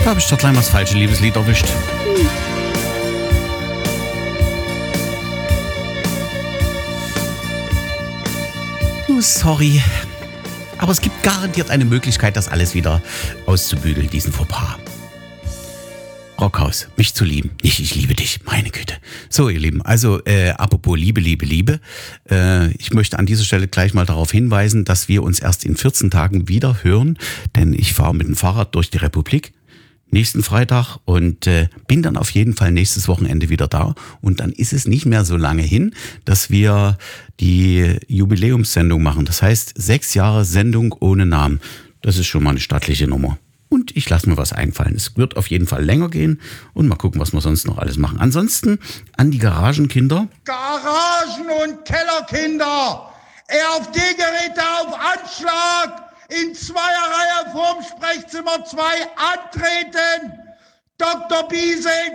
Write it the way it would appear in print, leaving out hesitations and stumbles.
Da habe ich doch gleich mal das falsche Liebeslied erwischt. Sorry. Aber es gibt garantiert eine Möglichkeit, das alles wieder auszubügeln, diesen Fauxpas. Rockhaus, mich zu lieben. Nicht, ich liebe dich, meine Güte. So, ihr Lieben, also apropos Liebe, Liebe, Liebe. Ich möchte an dieser Stelle gleich mal darauf hinweisen, dass wir uns erst in 14 Tagen wieder hören, denn ich fahre mit dem Fahrrad durch die Republik nächsten Freitag und bin dann auf jeden Fall nächstes Wochenende wieder da. Und dann ist es nicht mehr so lange hin, dass wir die Jubiläumssendung machen. Das heißt, 6 Jahre Sendung ohne Namen. Das ist schon mal eine stattliche Nummer. Und ich lasse mir was einfallen. Es wird auf jeden Fall länger gehen und mal gucken, was wir sonst noch alles machen. Ansonsten an die Garagenkinder. Garagen- und Kellerkinder, auf die Geräte auf Anschlag, in Zweierreihe vorm Sprechzimmer 2 antreten. Dr. Biesel